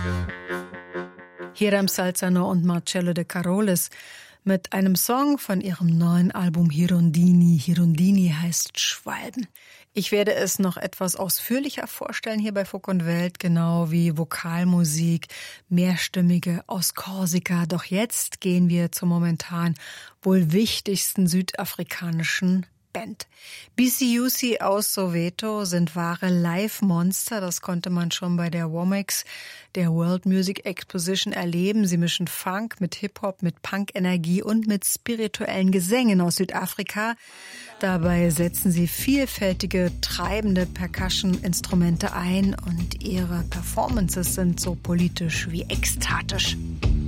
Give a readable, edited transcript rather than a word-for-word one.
Hiram Salzano und Marcello De Carolis mit einem Song von ihrem neuen Album Hirondini. Hirondini heißt Schwalben. Ich werde es noch etwas ausführlicher vorstellen hier bei Funk und Welt, genau wie Vokalmusik, mehrstimmige aus Korsika. Doch jetzt gehen wir zur momentan wohl wichtigsten südafrikanischen Band. BCUC aus Soweto sind wahre Live-Monster. Das konnte man schon bei der WOMAX, der World Music Exposition, erleben. Sie mischen Funk mit Hip-Hop, mit Punk-Energie und mit spirituellen Gesängen aus Südafrika. Dabei setzen sie vielfältige, treibende Percussion-Instrumente ein und ihre Performances sind so politisch wie ekstatisch.